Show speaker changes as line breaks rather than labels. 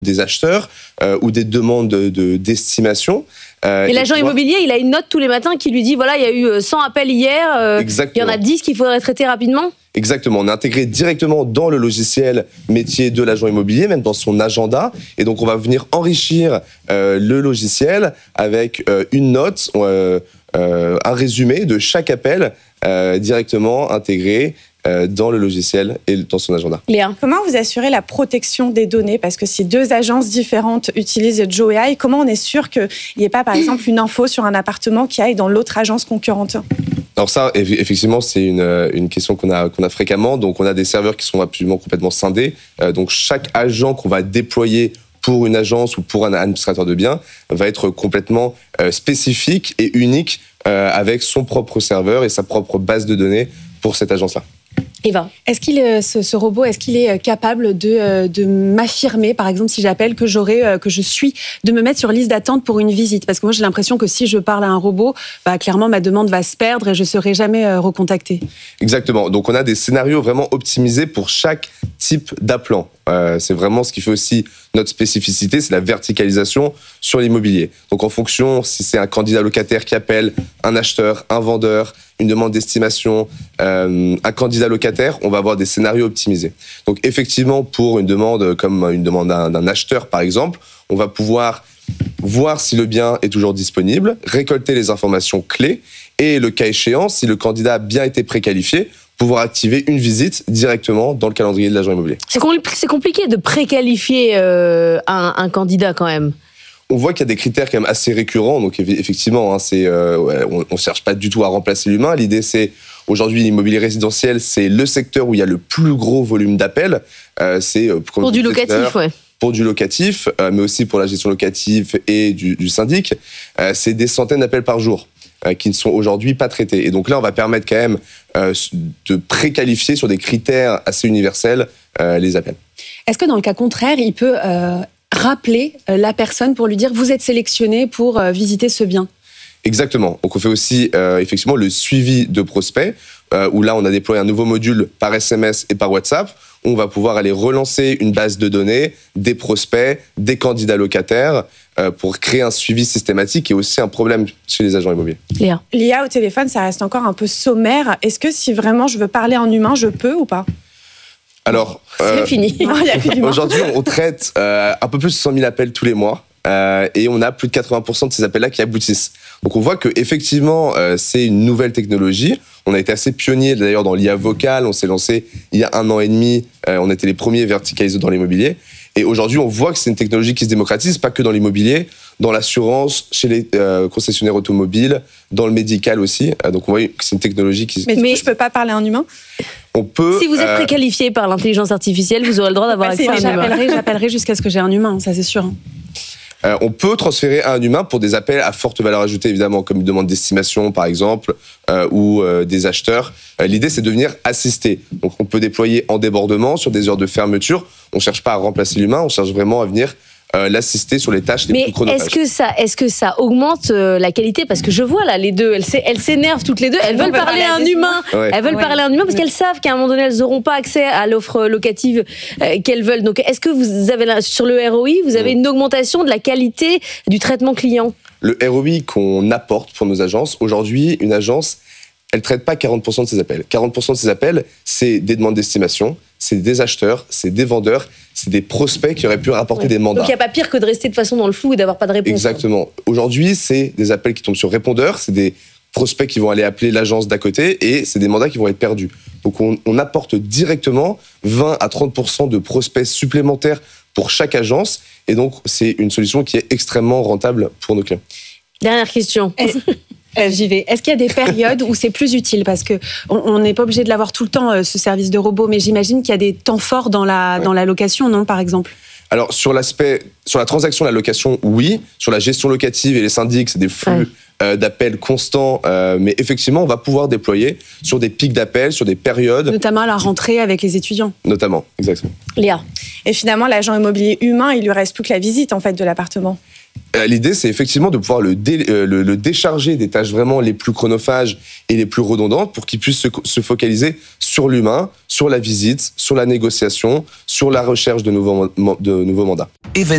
des acheteurs ou des demandes d'estimation.
Et l'agent immobilier, il a une note tous les matins qui lui dit, voilà, il y a eu 100 appels hier, il y en a 10 qu'il faudrait traiter rapidement.
Exactement, on est intégré directement dans le logiciel métier de l'agent immobilier, même dans son agenda. Et donc, on va venir enrichir le logiciel avec une note, un résumé de chaque appel directement intégré dans le logiciel et dans son agenda.
Léa,
comment vous assurez la protection des données? Parce que si 2 agences différentes utilisent Joe AI, comment on est sûr qu'il n'y ait pas, par exemple, une info sur un appartement qui aille dans l'autre agence concurrente?
Alors ça, effectivement, c'est une question qu'on a fréquemment. Donc, on a des serveurs qui sont absolument complètement scindés. Donc, chaque agent qu'on va déployer pour une agence ou pour un administrateur de biens va être complètement spécifique et unique avec son propre serveur et sa propre base de données pour cette agence-là.
Eva,
ce robot, est-ce qu'il est capable de m'affirmer, par exemple, si j'appelle que je suis, de me mettre sur liste d'attente pour une visite? Parce que moi, j'ai l'impression que si je parle à un robot, clairement, ma demande va se perdre et je ne serai jamais recontactée.
Exactement. Donc, on a des scénarios vraiment optimisés pour chaque type d'appelant. C'est vraiment ce qui fait aussi notre spécificité, c'est la verticalisation sur l'immobilier. Donc, en fonction, si c'est un candidat locataire qui appelle, un acheteur, un vendeur, une demande d'estimation, un candidat locataire, on va avoir des scénarios optimisés. Donc, effectivement, pour une demande comme une demande d'un acheteur, par exemple, on va pouvoir voir si le bien est toujours disponible, récolter les informations clés et, le cas échéant, si le candidat a bien été préqualifié, pouvoir activer une visite directement dans le calendrier de l'agent immobilier.
C'est compliqué de préqualifier un candidat quand même.
On voit qu'il y a des critères quand même assez récurrents. Donc effectivement, on ne cherche pas du tout à remplacer l'humain. L'idée, c'est aujourd'hui l'immobilier résidentiel, c'est le secteur où il y a le plus gros volume d'appels.
Pour du locatif, ouais.
Pour du locatif, mais aussi pour la gestion locative et du syndic. C'est des centaines d'appels par jour qui ne sont aujourd'hui pas traités. Et donc là, on va permettre quand même de préqualifier sur des critères assez universels les appels.
Est-ce que dans le cas contraire, il peut rappeler la personne pour lui dire « vous êtes sélectionné pour visiter ce bien ».
Exactement. Donc on fait aussi effectivement le suivi de prospects, où là on a déployé un nouveau module par SMS et par WhatsApp, où on va pouvoir aller relancer une base de données, des prospects, des candidats locataires, pour créer un suivi systématique qui est aussi un problème chez les agents immobiliers.
Léa.
L'IA au téléphone, ça reste encore un peu sommaire. Est-ce que si vraiment je veux parler en humain, je peux ou pas?
Alors,
c'est fini.
Aujourd'hui, on traite un peu plus de 100 000 appels tous les mois et on a plus de 80% de ces appels-là qui aboutissent. Donc, on voit qu'effectivement, c'est une nouvelle technologie. On a été assez pionniers d'ailleurs dans l'IA vocale. On s'est lancé il y a 1 an et demi. On était les premiers verticalisés dans l'immobilier. Et aujourd'hui, on voit que c'est une technologie qui se démocratise, pas que dans l'immobilier, dans l'assurance, chez les concessionnaires automobiles, dans le médical aussi. Donc, on voit que c'est une technologie qui...
Mais je ne peux pas parler en humain?
On peut...
Si vous êtes préqualifié par l'intelligence artificielle, vous aurez le droit d'avoir accès à un humain.
J'appellerai jusqu'à ce que j'ai un humain, ça c'est sûr.
On peut transférer à un humain pour des appels à forte valeur ajoutée, évidemment, comme une demande d'estimation, par exemple, ou des acheteurs. L'idée, c'est de venir assister. Donc, on peut déployer en débordement sur des heures de fermeture. On ne cherche pas à remplacer l'humain, on cherche vraiment à venir l'assister sur les tâches les plus chronophages.
Mais est-ce que ça augmente la qualité? Parce que je vois là, les deux, elles s'énervent toutes les deux. Elles veulent parler à un humain. Ouais. Elles veulent parler à un humain parce qu'elles savent qu'à un moment donné, elles n'auront pas accès à l'offre locative qu'elles veulent. Donc, est-ce que vous avez sur le ROI, vous avez une augmentation de la qualité du traitement client?
Le ROI qu'on apporte pour nos agences, aujourd'hui, une agence, elle ne traite pas 40% de ses appels. 40% de ses appels, c'est des demandes d'estimation, c'est des acheteurs, c'est des vendeurs, c'est des prospects qui auraient pu rapporter des mandats.
Donc il n'y a pas pire que de rester de façon dans le flou et d'avoir pas de réponse.
Exactement. Aujourd'hui, c'est des appels qui tombent sur répondeur, c'est des prospects qui vont aller appeler l'agence d'à côté et c'est des mandats qui vont être perdus. Donc on apporte directement 20 à 30% de prospects supplémentaires pour chaque agence et donc c'est une solution qui est extrêmement rentable pour nos clients.
Dernière question.
J'y vais. Est-ce qu'il y a des périodes où c'est plus utile? Parce qu'on n'est pas obligé de l'avoir tout le temps, ce service de robot, mais j'imagine qu'il y a des temps forts dans la location, non, par exemple?
Alors, sur la transaction, la location, oui. Sur la gestion locative et les syndics, c'est des flux d'appels constants. Mais effectivement, on va pouvoir déployer sur des pics d'appels, sur des périodes.
Notamment à la rentrée avec les étudiants.
Notamment, exactement.
Léa.
Et finalement, l'agent immobilier humain, il lui reste plus que la visite en fait de l'appartement.
L'idée, c'est effectivement de pouvoir le décharger des tâches vraiment les plus chronophages et les plus redondantes pour qu'il puisse se focaliser sur l'humain, sur la visite, sur la négociation, sur la recherche de nouveaux mandats.